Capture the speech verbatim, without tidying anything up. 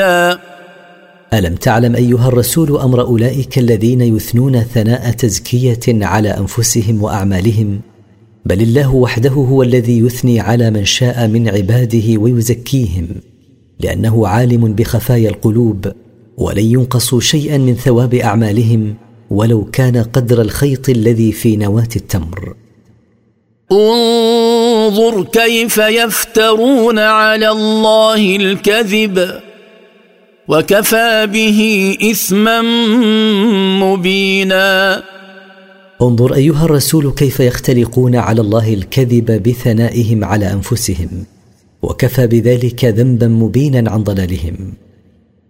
ألم تعلم أيها الرسول أمر أولئك الذين يثنون ثناء تزكية على أنفسهم وأعمالهم؟ بل الله وحده هو الذي يثني على من شاء من عباده ويزكيهم، لأنه عالم بخفايا القلوب، ولن ينقصوا شيئا من ثواب أعمالهم ولو كان قدر الخيط الذي في نواة التمر. انظر كيف يفترون على الله الكذب وكفى به إثما مبينا. انظر أيها الرسول كيف يختلقون على الله الكذب بثنائهم على أنفسهم، وكفى بذلك ذنبا مبينا عن ضلالهم.